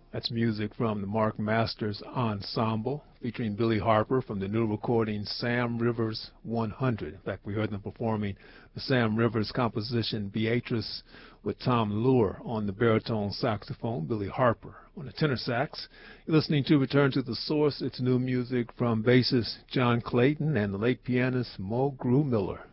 That's music from the Mark Masters Ensemble featuring Billy Harper from the new recording Sam Rivers 100. In fact, we heard them performing the Sam Rivers composition Beatrice with Tom Lure on the baritone saxophone, Billy Harper on the tenor sax. You're listening to Return to the Source. It's new music from bassist John Clayton and the late pianist Mo Grew Miller.